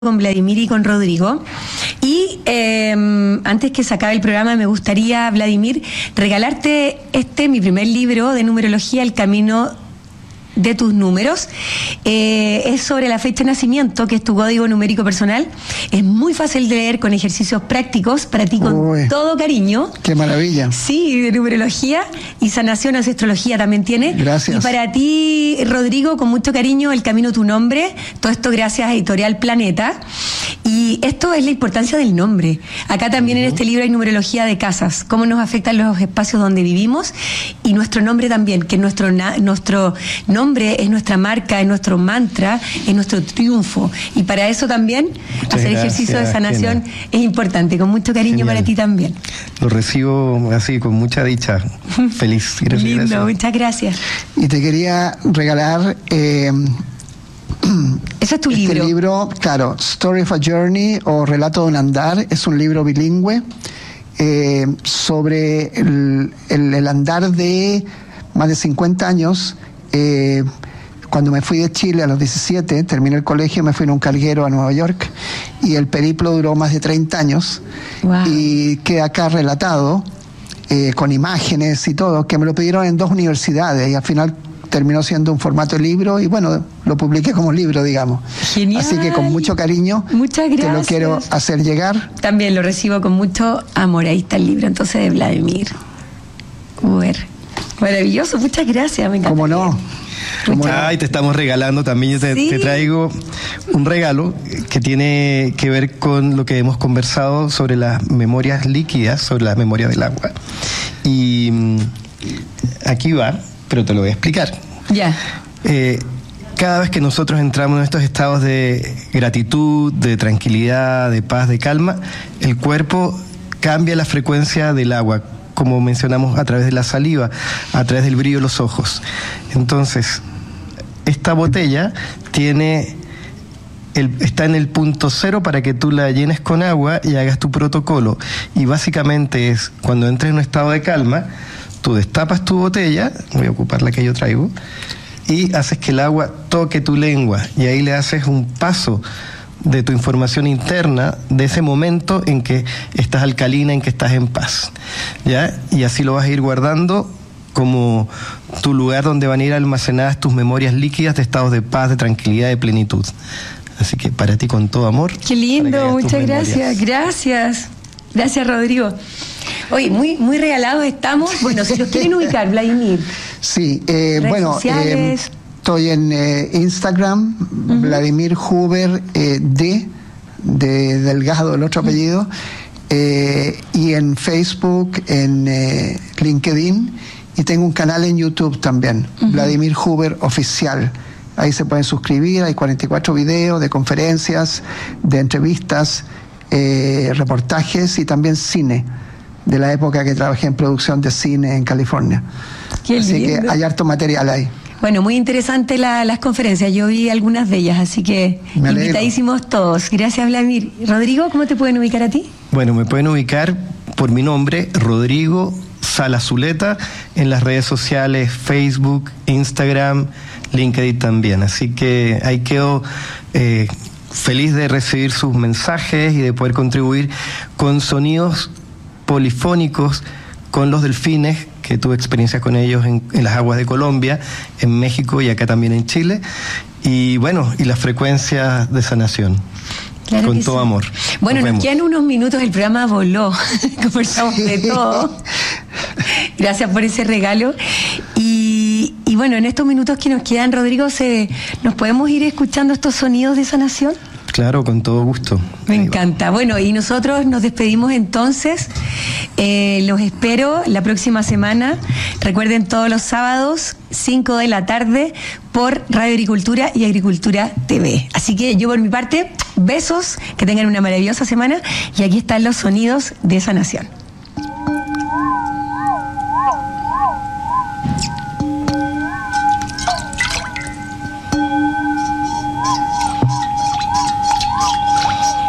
con Vladimir y con Rodrigo. Y antes que se acabe el programa, me gustaría, Vladimir, regalarte mi primer libro de numerología, El Camino de tus números. Es sobre la fecha de nacimiento, que es tu código numérico personal. Es muy fácil de leer, con ejercicios prácticos para ti, con todo cariño. ¡Qué maravilla! Sí, de numerología y sanación, ancestrología también tiene. Gracias. Y para ti, Rodrigo, con mucho cariño, El Camino, tu nombre. Todo esto gracias a Editorial Planeta. Y esto es la importancia del nombre. Acá también en este libro hay numerología de casas, cómo nos afectan los espacios donde vivimos, y nuestro nombre también, que nuestro nombre es nuestra marca, es nuestro mantra, es nuestro triunfo. Y para eso también hacer ejercicio de sanación es importante. Con mucho cariño para ti también. Lo recibo así, con mucha dicha. Feliz. Gracias. Lindo, gracias. muchas gracias. Y te quería regalar ese es tu este libro, claro, Story of a Journey, o Relato de un andar. Es un libro bilingüe sobre el andar de más de 50 años. Cuando me fui de Chile a los 17, terminé el colegio, me fui en un carguero a Nueva York, y el periplo duró más de 30 años. Wow. Y queda acá relatado con imágenes y todo, que me lo pidieron en 2 universidades, y al final terminó siendo un formato de libro, y bueno, lo publiqué como libro, digamos. Genial. Así que con mucho cariño, muchas gracias, te lo quiero hacer llegar. También lo recibo con mucho amor. Ahí está el libro entonces de Vladimir Huber. Maravilloso, muchas gracias, me encanta. ¿Cómo no? Y te estamos regalando también. Te traigo un regalo que tiene que ver con lo que hemos conversado sobre las memorias líquidas, sobre las memorias del agua. Y aquí va, pero te lo voy a explicar. Ya. Cada vez que nosotros entramos en estos estados de gratitud, de tranquilidad, de paz, de calma, el cuerpo cambia la frecuencia del agua, como mencionamos, a través de la saliva, a través del brillo de los ojos. Entonces, esta botella está en el punto 0 para que tú la llenes con agua y hagas tu protocolo. Y básicamente es, cuando entres en un estado de calma, tú destapas tu botella, voy a ocupar la que yo traigo, y haces que el agua toque tu lengua, y ahí le haces un paso de tu información interna, de ese momento en que estás alcalina, en que estás en paz, ¿ya? Y así lo vas a ir guardando como tu lugar donde van a ir almacenadas tus memorias líquidas de estados de paz, de tranquilidad, de plenitud. Así que para ti, con todo amor. Qué lindo, muchas gracias. Gracias, Rodrigo. Oye, muy regalados estamos. Bueno, si los quieren ubicar, Vladimir. Sí, bueno, estoy en Instagram, Vladimir Huber, de Delgado, el otro apellido, y en Facebook, en LinkedIn, y tengo un canal en YouTube también, Vladimir Huber Oficial. Ahí se pueden suscribir, hay 44 videos de conferencias, de entrevistas, reportajes y también cine, de la época que trabajé en producción de cine en California. Qué así lindo. Que hay harto material ahí. Bueno, muy interesante las conferencias, yo vi algunas de ellas, así que invitadísimos todos. Gracias, Vladimir. Rodrigo, ¿cómo te pueden ubicar a ti? Bueno, me pueden ubicar por mi nombre, Rodrigo Sala Zuleta, en las redes sociales, Facebook, Instagram, LinkedIn también. Así que ahí quedo feliz de recibir sus mensajes y de poder contribuir con sonidos polifónicos con los delfines, que tuve experiencias con ellos en las aguas de Colombia, en México y acá también en Chile. Y bueno, y las frecuencias de sanación. Claro, con todo amor. Bueno, nos quedan unos minutos, el programa voló. Conversamos de todo. Gracias por ese regalo. Y bueno, en estos minutos que nos quedan, Rodrigo, ¿nos podemos ir escuchando estos sonidos de sanación? Claro, con todo gusto. Me encanta. Bueno, y nosotros nos despedimos entonces. Los espero la próxima semana. Recuerden, todos los sábados, 5 de la tarde, por Radio Agricultura y Agricultura TV. Así que yo, por mi parte, besos, que tengan una maravillosa semana. Y aquí están los sonidos de sanación.